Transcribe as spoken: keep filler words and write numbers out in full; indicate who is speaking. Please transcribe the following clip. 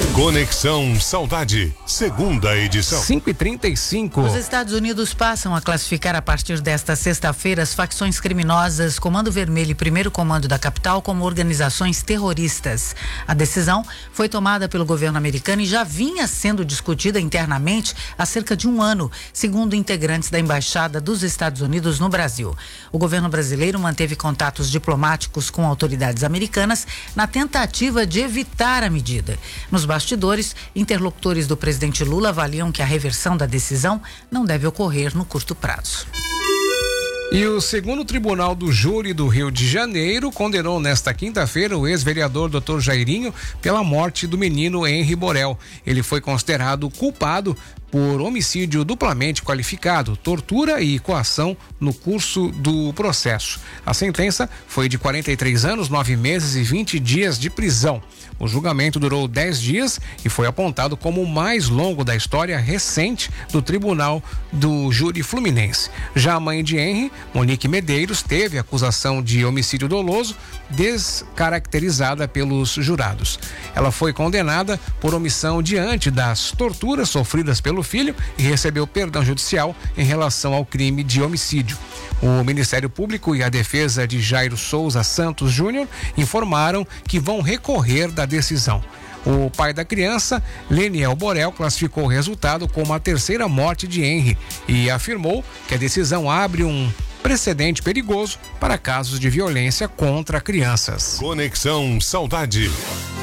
Speaker 1: Conexão Saudade, segunda edição.
Speaker 2: cinco e trinta e cinco.
Speaker 3: Os Estados Unidos passam a classificar a partir desta sexta-feira as facções criminosas Comando Vermelho e Primeiro Comando da Capital como organizações terroristas. A decisão foi tomada pelo governo americano e já vinha sendo discutida internamente há cerca de um ano, segundo integrantes da Embaixada dos Estados Unidos no Brasil. O governo brasileiro manteve contatos diplomáticos com autoridades americanas na tentativa de evitar a medida. Nos bastidores, interlocutores do presidente Lula avaliam que a reversão da decisão não deve ocorrer no curto prazo.
Speaker 2: E o segundo Tribunal do Júri do Rio de Janeiro condenou nesta quinta-feira o ex-vereador doutor Jairinho pela morte do menino Henri Borel. Ele foi considerado culpado por homicídio duplamente qualificado, tortura e coação no curso do processo. A sentença foi de quarenta e três anos, nove meses e vinte dias de prisão. O julgamento durou dez dias e foi apontado como o mais longo da história recente do Tribunal do Júri Fluminense. Já a mãe de Henri, Monique Medeiros, teve acusação de homicídio doloso descaracterizada pelos jurados. Ela foi condenada por omissão diante das torturas sofridas pelo filho e recebeu perdão judicial em relação ao crime de homicídio. O Ministério Público e a defesa de Jairo Souza Santos Júnior informaram que vão recorrer da decisão. O pai da criança, Leniel Borel, classificou o resultado como a terceira morte de Henri e afirmou que a decisão abre um precedente perigoso para casos de violência contra crianças.
Speaker 1: Conexão Saudade.